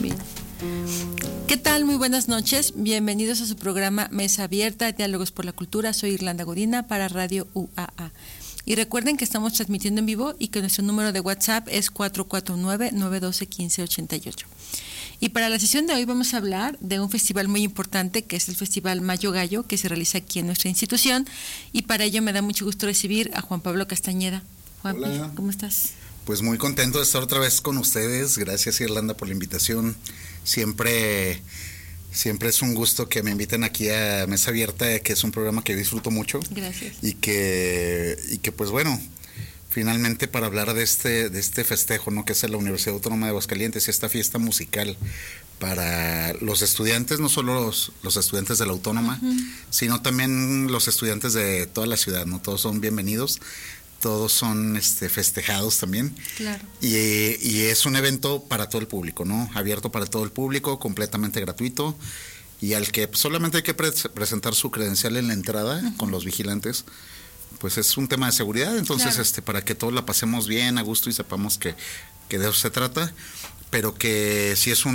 Bien. ¿Qué tal? Muy buenas noches. Bienvenidos a su programa Mesa Abierta, Diálogos por la Cultura. Soy Irlanda Godina para Radio UAA. Y recuerden que estamos transmitiendo en vivo y que nuestro número de WhatsApp es 449-912-1588. Y para la sesión de hoy vamos a hablar de un festival muy importante que es el Festival Mayo Gallo, que se realiza aquí en nuestra institución. Y para ello me da mucho gusto recibir a Juan Pablo Castañeda. Juan, hola. ¿Cómo estás? Pues muy contento de estar otra vez con ustedes. Gracias, Irlanda, por la invitación. Siempre es un gusto que me inviten aquí a Mesa Abierta, que es un programa que disfruto mucho. Gracias. Y que pues bueno, finalmente para hablar de este festejo, ¿no? Que es la Universidad Autónoma de Aguascalientes y esta fiesta musical para los estudiantes, no solo los estudiantes de la Autónoma, sino también los estudiantes de toda la ciudad, ¿no? Todos son bienvenidos. Todos son festejados también. Claro. Y es un evento para todo el público, ¿no? Abierto para todo el público, completamente gratuito, y al que solamente hay que presentar su credencial en la entrada con los vigilantes. Pues es un tema de seguridad, entonces claro. Para que todos la pasemos bien, a gusto, y sepamos que de eso se trata, pero que sí es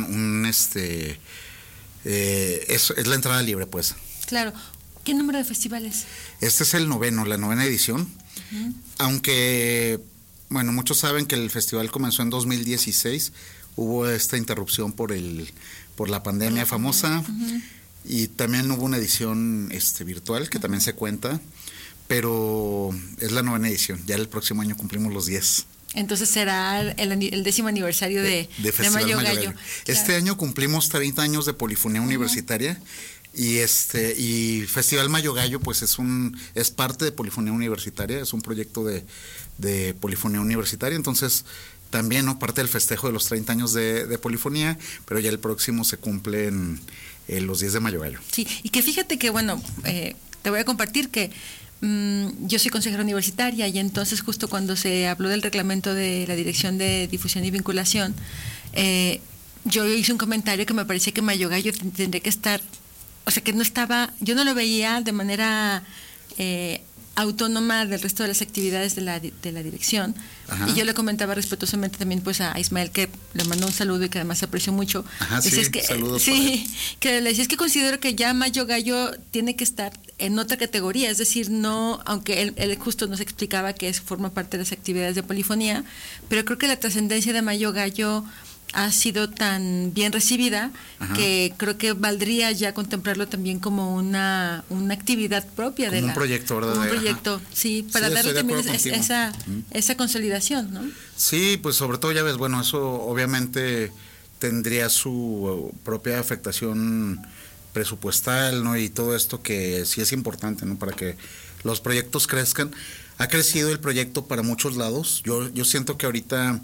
es la entrada libre, pues. Claro. ¿Qué número de festivales? Este es la novena edición. Aunque, bueno, muchos saben que el festival comenzó en 2016, hubo esta interrupción por la pandemia famosa, y también hubo una edición virtual que también se cuenta, pero es la novena edición, ya el próximo año cumplimos los 10. Entonces será el 10º aniversario de Mayo Gallo. Este año cumplimos 30 años de Polifonía Universitaria. Y Festival Mayo Gallo pues es parte de Polifonía Universitaria, es un proyecto de Polifonía Universitaria, entonces también, ¿no?, parte del festejo de los 30 años de Polifonía, pero ya el próximo se cumplen los 10 de Mayo Gallo. Sí, y que fíjate que bueno, te voy a compartir que yo soy consejera universitaria, y entonces justo cuando se habló del reglamento de la Dirección de Difusión y Vinculación, yo hice un comentario que me parecía que Mayo Gallo tendría que estar, o sea, que no estaba, yo no lo veía de manera autónoma del resto de las actividades de la dirección. Ajá. Y yo le comentaba respetuosamente también pues a Ismael, que le mandó un saludo y que además aprecio mucho. Ajá, sí, saludos. Sí, que le decía, es que considero que ya Mayo Gallo tiene que estar en otra categoría, es decir, no, aunque él justo nos explicaba que forma parte de las actividades de polifonía, pero creo que la trascendencia de Mayo Gallo ha sido tan bien recibida. Ajá. Que creo que valdría ya contemplarlo también como una actividad propia de un proyecto, ¿verdad? Como un proyecto, ajá. Sí, para darle también esa consolidación, ¿no? Sí, pues sobre todo ya ves, bueno, eso obviamente tendría su propia afectación presupuestal, ¿no? Y todo esto que sí es importante, ¿no? Para que los proyectos crezcan. Ha crecido el proyecto para muchos lados. Yo siento que ahorita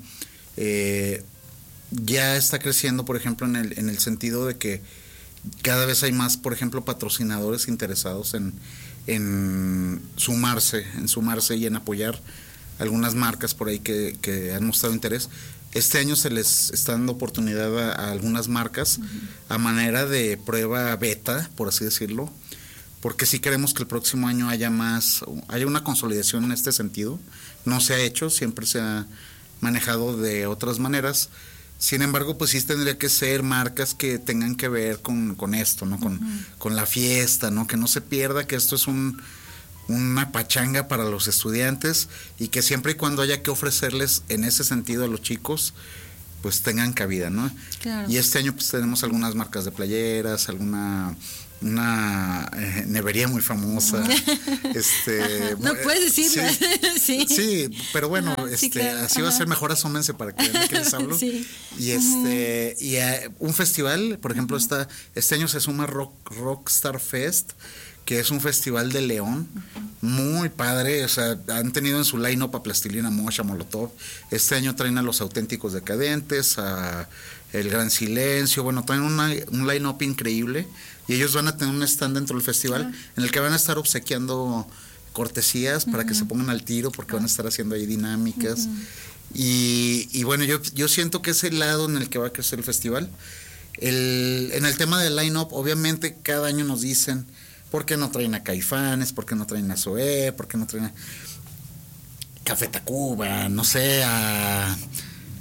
ya está creciendo, por ejemplo, en el sentido de que cada vez hay más, por ejemplo, patrocinadores interesados en sumarse y en apoyar algunas marcas por ahí que han mostrado interés. Este año se les está dando oportunidad a algunas marcas a manera de prueba beta, por así decirlo, porque sí queremos que el próximo año haya una consolidación en este sentido. No se ha hecho, siempre se ha manejado de otras maneras. Sin embargo, pues sí tendría que ser marcas que tengan que ver con esto, ¿no? Con la fiesta, ¿no? Que no se pierda que esto es una pachanga para los estudiantes, y que siempre y cuando haya que ofrecerles en ese sentido a los chicos, pues tengan cabida, ¿no? Claro. Y este año pues tenemos algunas marcas de playeras, una nevería muy famosa. No puedes decirlo. Sí, sí, pero bueno, sí, claro. Así va a ser mejor, asómense para que vean de qué les hablo. Sí. Y un festival, por ejemplo, este año se suma Rockstar Fest, que es un festival de León, muy padre. O sea, han tenido en su line-up a Plastilina Mosh, a Molotov. Este año traen a Los Auténticos Decadentes, a El Gran Silencio. Bueno, traen un line-up increíble, y ellos van a tener un stand dentro del festival en el que van a estar obsequiando cortesías para que se pongan al tiro, porque van a estar haciendo ahí dinámicas. Y bueno, yo siento que es el lado en el que va a crecer el festival. En el tema del line-up, obviamente cada año nos dicen, ¿por qué no traen a Caifanes? ¿Por qué no traen a Zoé? ¿Por qué no traen a Café Tacuba? No sé, a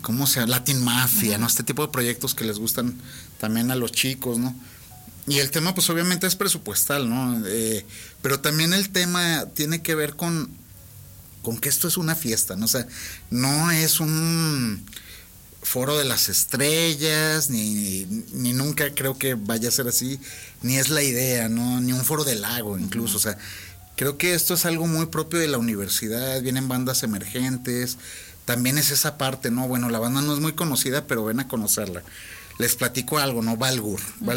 ¿cómo se llama? Latin Mafia, ¿no? Este tipo de proyectos que les gustan también a los chicos, ¿no? Y el tema, pues obviamente es presupuestal, ¿no? Pero también el tema tiene que ver con que esto es una fiesta, ¿no? O sea, no es un foro de las estrellas, ni nunca creo que vaya a ser así, ni es la idea, ¿no? Ni un foro del lago, incluso, o sea, creo que esto es algo muy propio de la universidad, vienen bandas emergentes, también es esa parte, ¿no? Bueno, la banda no es muy conocida, pero ven a conocerla. Les platico algo, ¿no? Balgur,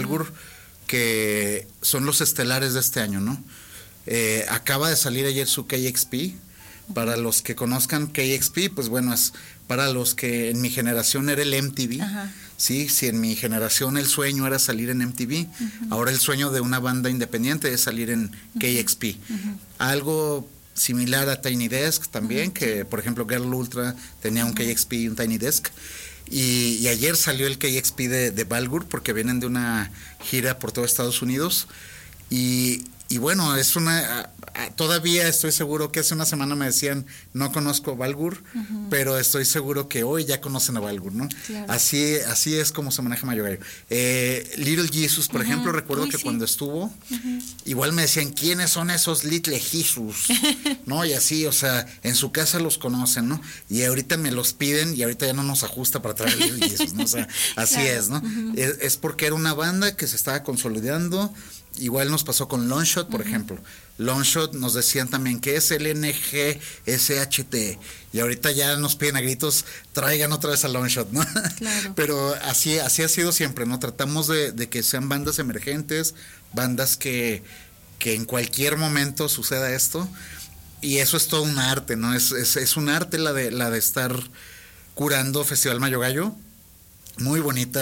que son los estelares de este año, ¿no? Acaba de salir ayer su KXP. Para los que conozcan KXP, pues bueno, es para los que en mi generación era el MTV. Sí, si en mi generación el sueño era salir en MTV, ahora el sueño de una banda independiente es salir en KXP. Algo similar a Tiny Desk también, que por ejemplo Girl Ultra tenía un KXP y un Tiny Desk. Y ayer salió el KXP de Balgur, porque vienen de una gira por todo Estados Unidos. Y bueno, es todavía estoy seguro que hace una semana me decían, no conozco a Balgur, pero estoy seguro que hoy ya conocen a Balgur, ¿no? Claro. Así es como se maneja Mayo Gallo. Little Jesus, por ejemplo, recuerdo que cuando estuvo, igual me decían, ¿quiénes son esos Little Jesus? ¿No? Y así, o sea, en su casa los conocen, ¿no? Y ahorita me los piden y ahorita ya no nos ajusta para traer a Little Jesus, ¿no? O sea, así es, ¿no? Es porque era una banda que se estaba consolidando. Igual nos pasó con Longshot, por ejemplo. Longshot nos decían también que es LNG SHT. Y ahorita ya nos piden a gritos, traigan otra vez a Longshot, ¿no? Claro. Pero así ha sido siempre, ¿no? Tratamos de que sean bandas emergentes, bandas que en cualquier momento suceda esto. Y eso es todo un arte, ¿no? Es un arte la de estar curando Festival Mayo Gallo. Muy bonita,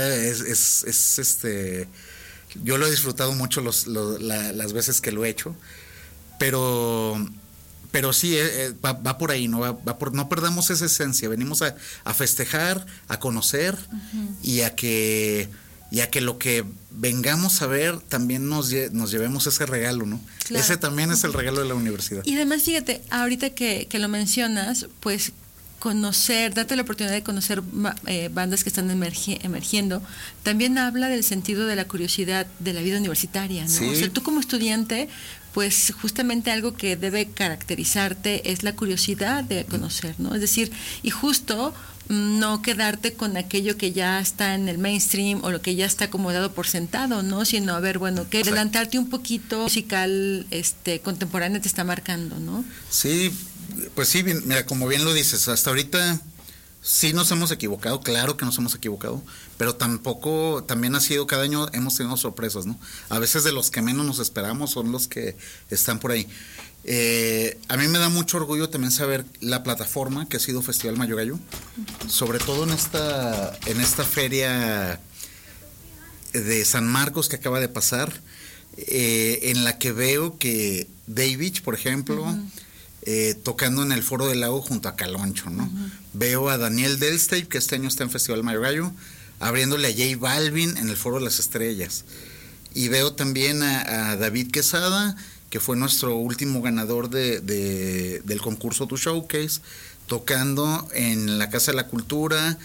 yo lo he disfrutado mucho las veces que lo he hecho, pero sí, va por ahí, ¿no? No perdamos esa esencia, venimos a festejar, a conocer y a que lo que vengamos a ver también nos llevemos ese regalo, ¿no? Claro. Ese también es el regalo de la universidad. Y además, fíjate, ahorita que lo mencionas, pues darte la oportunidad de conocer bandas que están emergiendo, también habla del sentido de la curiosidad de la vida universitaria, ¿no? Sí. O sea, tú como estudiante, pues justamente algo que debe caracterizarte es la curiosidad de conocer, ¿no? Es decir, y justo no quedarte con aquello que ya está en el mainstream o lo que ya está acomodado por sentado, ¿no? Sino, a ver, bueno, que adelantarte un poquito musical contemporáneo te está marcando, ¿no? Sí. Pues sí, mira, como bien lo dices, hasta ahorita sí nos hemos equivocado, claro que nos hemos equivocado, pero también ha sido, cada año hemos tenido sorpresas, ¿no? A veces de los que menos nos esperamos son los que están por ahí. A mí me da mucho orgullo también saber la plataforma que ha sido Festival Mayo Gallo, sobre todo en esta feria de San Marcos que acaba de pasar, en la que veo que David, por ejemplo, tocando en el Foro del Lago junto a Caloncho, ¿no? Veo a Daniel Delstey, que este año está en Festival Mayo Gallo, abriéndole a J Balvin en el Foro de las Estrellas. Y veo también a David Quesada, que fue nuestro último ganador del concurso Tu Showcase, tocando en la Casa de la Cultura,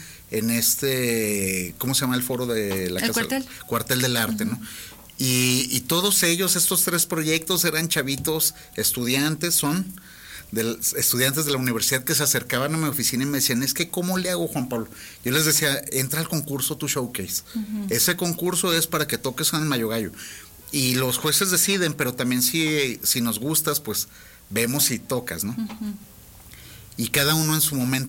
en ¿cómo se llama el foro de la Casa? Cuartel del Arte, ¿no? Y todos ellos, estos 3 proyectos, eran chavitos estudiantes, estudiantes de la universidad que se acercaban a mi oficina y me decían, es que ¿cómo le hago, Juan Pablo? Yo les decía, entra al concurso Tu Showcase. Ese concurso es para que toques en el Mayo Gallo. Y los jueces deciden, pero también si nos gustas, pues vemos si tocas, ¿no? Y cada uno en su momento